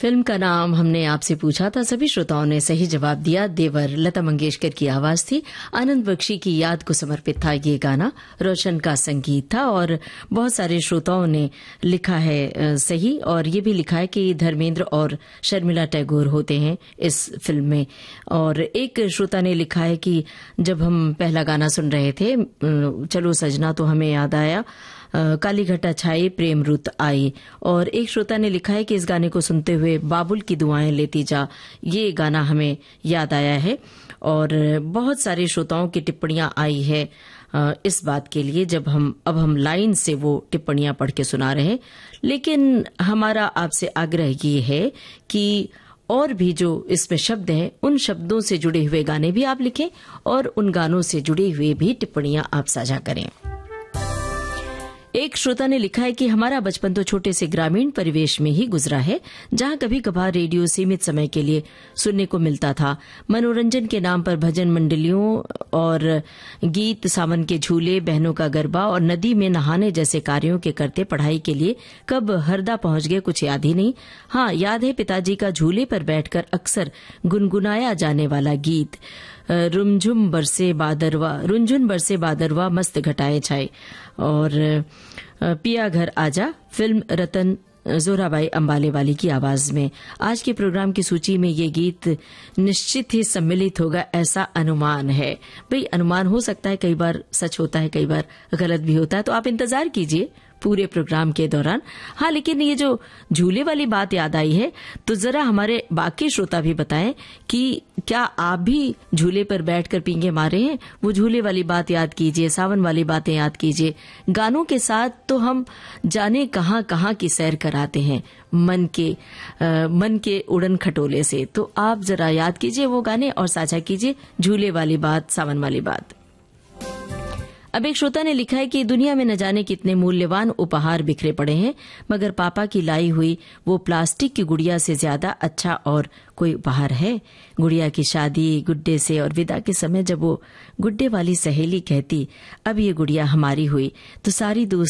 Film का नाम हमने आपसे पूछा था, सभी श्रोताओं ने सही जवाब दिया। देवर लता मंगेशकर की आवाज थी, आनंद बख्शी की याद को समर्पित था ये गाना, रोशन का संगीत था और बहुत सारे श्रोताओं ने लिखा है सही, और ये भी लिखा है कि धर्मेंद्र और शर्मिला टैगोर होते हैं इस फिल्म में। और एक श्रोता ने लिखा है कि जब हम पहला गाना सुन रहे थे चलो सजना, तो हमें याद आया काली घटा छाई प्रेम रुत आई। और एक श्रोता ने लिखा है कि इस गाने को सुनते हुए बाबुल की दुआएं लेती जा, ये गाना हमें याद आया है। और बहुत सारे श्रोताओं की टिप्पणियां आई है इस बात के लिए, जब हम लाइन से वो टिप्पणियां पढ़ के सुना रहे हैं। लेकिन हमारा आपसे आग्रह ये है कि और भी जो इसमें शब्द हैं उन शब्दों से जुड़े हुए गाने भी आप लिखें और उन गानों से जुड़े हुए भी टिप्पणियां आप साझा करें। एक श्रोता ने लिखा है कि हमारा बचपन तो छोटे से ग्रामीण परिवेश में ही गुजरा है, जहां कभी कभार रेडियो सीमित समय के लिए सुनने को मिलता था। मनोरंजन के नाम पर भजन मंडलियों और गीत, सावन के झूले, बहनों का गरबा और नदी में नहाने जैसे कार्यों के करते पढ़ाई के लिए कब हरदा पहुंच गए कुछ याद ही नहीं। हाँ, याद है पिताजी का झूले पर बैठकर अक्सर गुनगुनाया जाने वाला गीत, रुंझुन बरसे बादरवा मस्त घटाए छाए। और पिया घर आजा फिल्म रतन जोराबाई अंबाले वाली की आवाज में। आज के प्रोग्राम की सूची में ये गीत निश्चित ही सम्मिलित होगा, ऐसा अनुमान है। भाई अनुमान हो सकता है, कई बार सच होता है, कई बार गलत भी होता है, तो आप इंतजार कीजिए पूरे प्रोग्राम के दौरान। हाँ, लेकिन ये जो झूले वाली बात याद आई है, तो जरा हमारे बाकी श्रोता भी बताएं कि क्या आप भी झूले पर बैठकर पींगे मारे हैं। वो झूले वाली बात याद कीजिए, सावन वाली बातें याद कीजिए। गानों के साथ तो हम जाने कहाँ कहाँ की सैर कराते हैं मन के उड़न खटोले से। तो आप जरा याद कीजिए वो गाने और साझा कीजिए झूले वाली बात, सावन वाली बात। अब एक श्रोता ने लिखा है कि दुनिया में न जाने कितने मूल्यवान उपहार बिखरे पड़े हैं, मगर पापा की लाई हुई वो प्लास्टिक की गुड़िया से ज्यादा अच्छा और कोई उपहार है। गुड़िया की शादी, गुड्डे से और विदा के समय जब वो गुड्डे वाली सहेली कहती अब ये गुड़िया हमारी हुई, तो सारी दोस्त